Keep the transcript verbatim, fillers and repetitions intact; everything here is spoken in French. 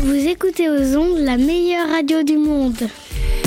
Vous écoutez aux ondes la meilleure radio du monde.